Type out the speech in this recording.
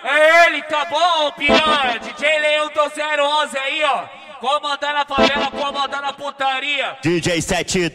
É ele, tá bom, piranha? DJ Leão do 011 aí, ó. Comandando a favela, comandando a putaria. DJ 72